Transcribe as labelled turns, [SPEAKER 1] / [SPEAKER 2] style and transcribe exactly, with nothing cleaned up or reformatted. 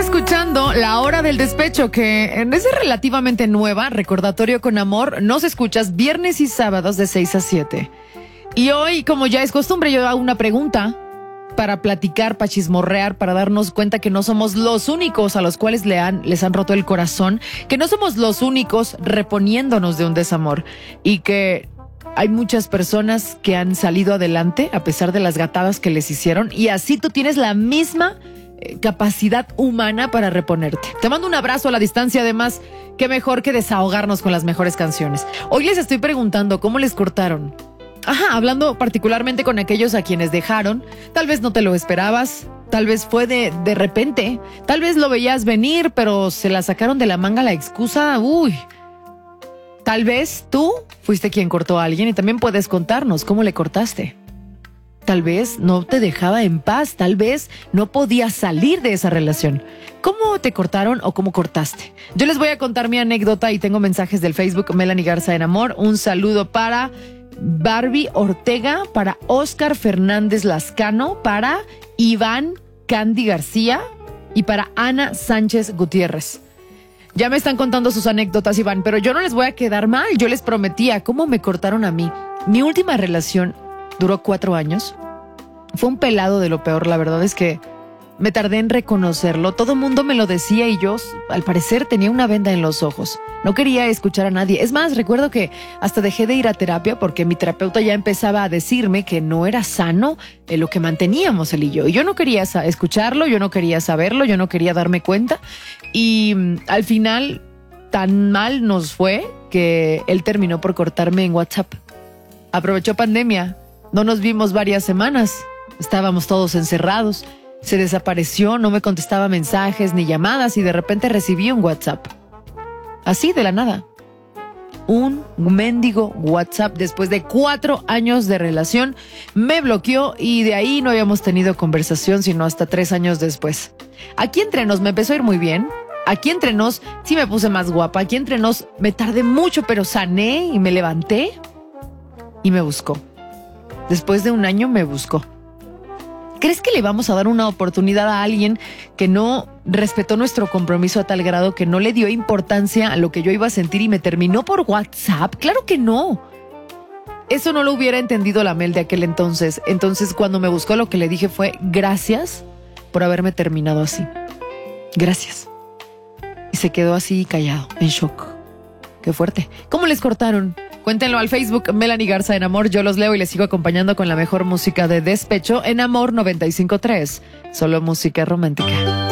[SPEAKER 1] escuchando La Hora del Despecho, que es relativamente nueva, recordatorio con amor. Nos escuchas viernes y sábados de seis a siete. Y hoy, como ya es costumbre, yo hago una pregunta para platicar, para chismorrear, para darnos cuenta que no somos los únicos a los cuales le han, les han roto el corazón, que no somos los únicos reponiéndonos de un desamor y que hay muchas personas que han salido adelante a pesar de las gatadas que les hicieron, y así tú tienes la misma eh, capacidad humana para reponerte. Te mando un abrazo a la distancia. Además, qué mejor que desahogarnos con las mejores canciones. Hoy les estoy preguntando cómo les cortaron. Ajá, hablando particularmente con aquellos a quienes dejaron. Tal vez no te lo esperabas, tal vez fue de, de repente, tal vez lo veías venir, pero se la sacaron de la manga la excusa. Uy, tal vez tú fuiste quien cortó a alguien y también puedes contarnos cómo le cortaste. Tal vez no te dejaba en paz, tal vez no podías salir de esa relación. ¿Cómo te cortaron o cómo cortaste? Yo les voy a contar mi anécdota y tengo mensajes del Facebook Melanie Garza en Amor. Un saludo para Barbie Ortega, para Oscar Fernández Lascano, para Iván Candy García y para Ana Sánchez Gutiérrez. Ya me están contando sus anécdotas, Iván, pero yo no les voy a quedar mal. Yo les prometía cómo me cortaron a mí. Mi última relación duró cuatro años. Fue un pelado de lo peor. La verdad es que me tardé en reconocerlo. Todo el mundo me lo decía y yo, al parecer, tenía una venda en los ojos. No quería escuchar a nadie. Es más, recuerdo que hasta dejé de ir a terapia porque mi terapeuta ya empezaba a decirme que no era sano eh, lo que manteníamos él y yo. Y yo no quería escucharlo, yo no quería saberlo, yo no quería darme cuenta. Y mm, al final, tan mal nos fue que él terminó por cortarme en WhatsApp. Aprovechó pandemia. No nos vimos varias semanas. Estábamos todos encerrados. Se desapareció, no me contestaba mensajes ni llamadas y de repente recibí un WhatsApp. Así de la nada. Un mendigo WhatsApp después de cuatro años de relación. Me bloqueó y de ahí no habíamos tenido conversación sino hasta tres años después. Aquí entre nos me empezó a ir muy bien. Aquí entre nos sí me puse más guapa. Aquí entre nos me tardé mucho pero sané y me levanté y me buscó. Después de un año me buscó. ¿Crees que le vamos a dar una oportunidad a alguien que no respetó nuestro compromiso a tal grado que no le dio importancia a lo que yo iba a sentir y me terminó por WhatsApp? ¡Claro que no! Eso no lo hubiera entendido la Mel de aquel entonces. Entonces, cuando me buscó, lo que le dije fue: gracias por haberme terminado así. Gracias. Y se quedó así callado, en shock. ¡Qué fuerte! ¿Cómo les cortaron? Cuéntenlo al Facebook Melanie Garza en Amor. Yo los leo y les sigo acompañando con la mejor música de despecho en Amor noventa y cinco punto tres. Solo música romántica.